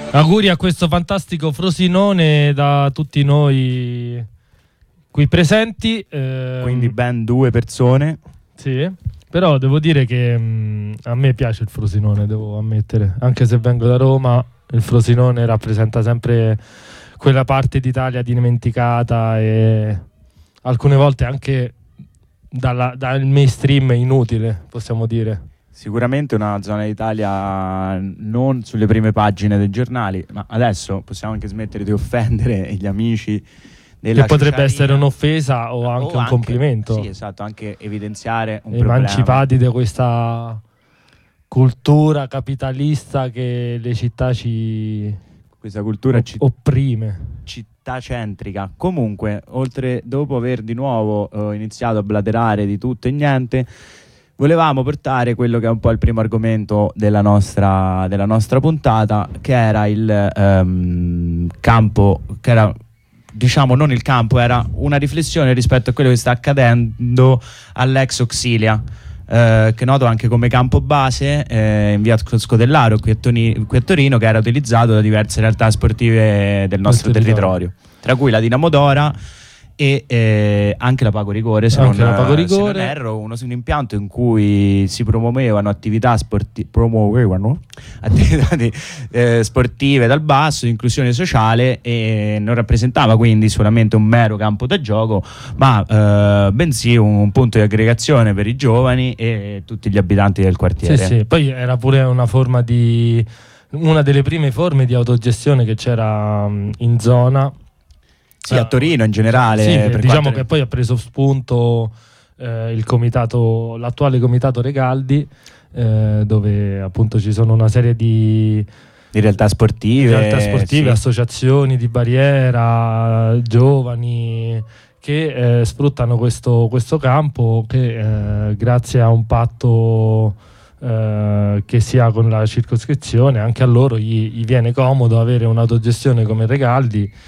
Auguri a questo fantastico Frosinone da tutti noi qui presenti. Quindi ben 2 persone. Sì, però devo dire che a me piace il Frosinone, devo ammettere. Anche se vengo da Roma, il Frosinone rappresenta sempre quella parte d'Italia dimenticata e alcune volte anche dal mainstream inutile, possiamo dire. Sicuramente una zona d'Italia non sulle prime pagine dei giornali, ma adesso possiamo anche smettere di offendere gli amici della che potrebbe ciociaria. essere un'offesa o anche un complimento. Sì, esatto, anche evidenziare un emancipati problema. da questa cultura capitalista che le città Questa cultura opprime. Città centrica. Comunque, dopo aver di nuovo iniziato a blaterare di tutto e niente, volevamo portare quello che è un po' il primo argomento della nostra puntata, che era il campo, che era, diciamo, non il campo, era una riflessione rispetto a quello che sta accadendo all'ex Auxilia, che noto anche come campo base in via Scodellaro qui a Torino, che era utilizzato da diverse realtà sportive del nostro territorio, tra cui la Dinamo Dora e anche la Pago Rigore, se non erro, un impianto in cui si promuovevano attività sportive dal basso, inclusione sociale, e non rappresentava quindi solamente un mero campo da gioco, ma bensì un punto di aggregazione per i giovani e tutti gli abitanti del quartiere. Sì, poi era pure una delle prime forme di autogestione che c'era in zona. Sì, a Torino in generale. Sì, diciamo che poi ha preso spunto l'attuale comitato Regaldi, dove appunto ci sono una serie di realtà sportive, sì, associazioni di barriera, giovani che sfruttano questo campo che grazie a un patto che si ha con la circoscrizione, anche a loro gli viene comodo avere un'autogestione come Regaldi,